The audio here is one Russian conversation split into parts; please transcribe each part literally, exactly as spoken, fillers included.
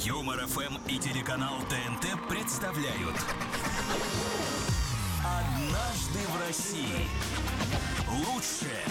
Юмор эф эм и телеканал ТНТ представляют «Однажды в России». Лучшее.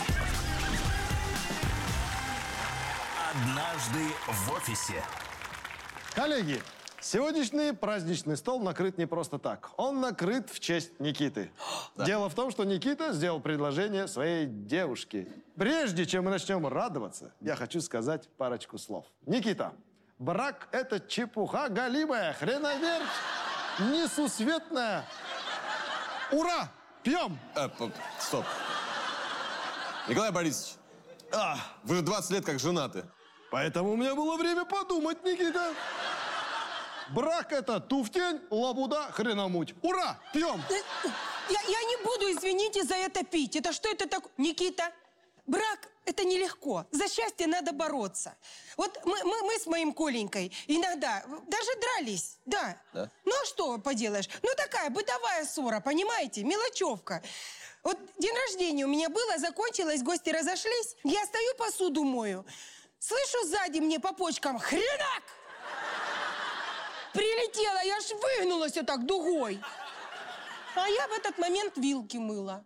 Однажды в офисе. Коллеги, сегодняшний праздничный стол накрыт не просто так. Он накрыт в честь Никиты. Да. Дело в том, что Никита сделал предложение своей девушке. Прежде чем мы начнем радоваться, я хочу сказать парочку слов. Никита, брак – это чепуха голимая, хреноверть несусветная. Ура! Пьем! Э, стоп. Николай Борисович, а, вы же двадцать лет как женаты. Поэтому у меня было время подумать, Никита. Брак – это туфтень, лабуда, хреномуть. Ура! Пьем! Я, я не буду, извините, за это пить. Это что это такое? Никита, брак – это нелегко. За счастье надо бороться. Вот мы, мы, мы с моим Коленькой иногда даже дрались, да. да. Ну а что поделаешь? Ну такая бытовая ссора, понимаете? Мелочевка. Вот день рождения у меня было, закончилось, гости разошлись. Я стою, посуду мою. Слышу сзади мне по почкам хренак! Прилетела, я аж выгнулась вот так дугой. А я в этот момент вилки мыла.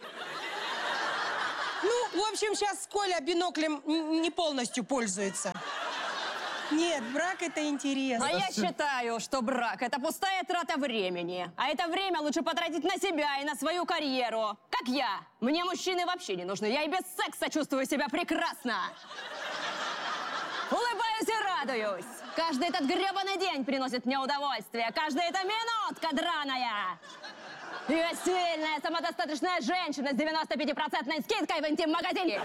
Ну, в общем, сейчас Коля биноклем не полностью пользуется. Нет, брак – это интересно. А я считаю, что брак – это пустая трата времени. А это время лучше потратить на себя и на свою карьеру. Как я. Мне мужчины вообще не нужны. Я и без секса чувствую себя прекрасно. Улыбаюсь и радуюсь. Каждый этот гребаный день приносит мне удовольствие. Каждая эта минутка драная. Я сильная, самодостаточная женщина с девяностопятипроцентной скидкой в интим-магазине.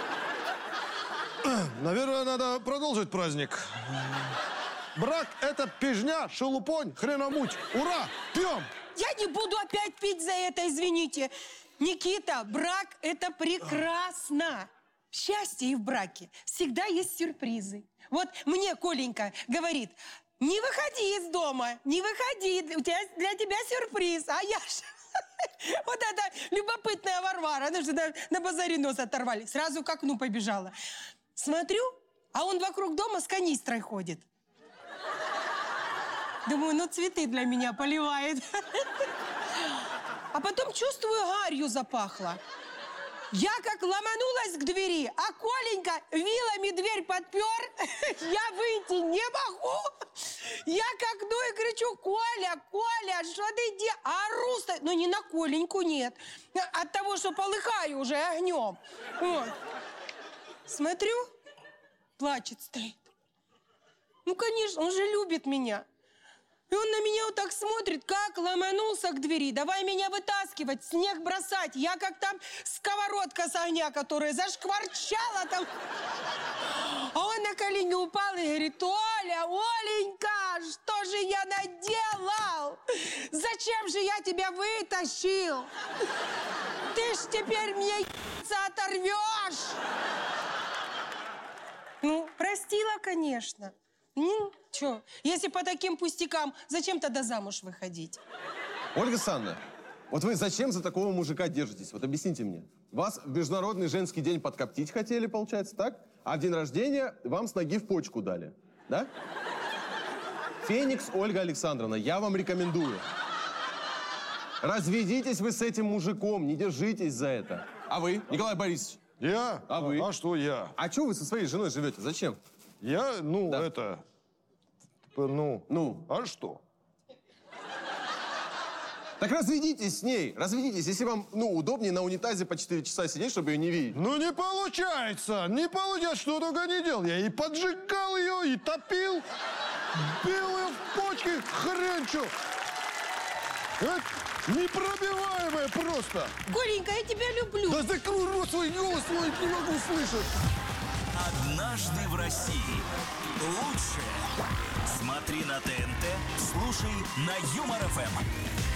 Наверное, надо продолжить праздник. Брак – это пижня, шелупонь, хреномуть. Ура! Пьем! Я не буду опять пить за это, извините. Никита, брак – это прекрасно. В счастье и в браке всегда есть сюрпризы. Вот мне Коленька говорит: не выходи из дома, не выходи, у тебя, для тебя сюрприз. А я ж... Вот эта любопытная Варвара, она же на, на базаре нос оторвали. Сразу к окну побежала. Смотрю, а он вокруг дома с канистрой ходит. Думаю, ну цветы для меня поливает. А потом чувствую, гарью запахло. Я как ломанулась к двери, а Коленька вилами дверь подпер. Я выйти не могу. Я к окну и кричу: Коля, Коля, что ты делаешь? А ору, но не на Коленьку, нет. От того, что полыхаю уже огнем. Вот. Смотрю, плачет стоит. Ну, конечно, он же любит меня. И он на меня вот так смотрит, как ломанулся к двери. Давай меня вытаскивать, снег бросать. Я как там сковородка с огня, которая зашкварчала там. А он на колени упал и говорит: Оля, Оленька, что же я наделал? Зачем же я тебя вытащил? Ты ж теперь мне яйца оторвешь. Ну, простила, конечно. Ну, чё, если по таким пустякам, зачем тогда замуж выходить? Ольга Александровна, вот вы зачем за такого мужика держитесь? Вот объясните мне. Вас в Международный женский день подкоптить хотели, получается, так? А в день рождения вам с ноги в почку дали, да? Феникс Ольга Александровна, я вам рекомендую. Разведитесь вы с этим мужиком, не держитесь за это. А вы, Николай Борисович? Я? А вы? А что я? А что вы со своей женой живете? Зачем? Я, ну, да. это... Ну, ну, а что? Так разведитесь с ней, разведитесь, если вам, ну, удобнее на унитазе по четыре часа сидеть, чтобы ее не видеть. Ну, не получается, не получается, что только не делал. Я и поджигал ее, и топил, бил ее в почки, хрен что. Это непробиваемое просто. Коленька, я тебя люблю. Да закрой рот, свой голос свой, не могу слышать. «Однажды в России». Лучшее. Смотри на ТНТ, слушай на Юмор эф эм.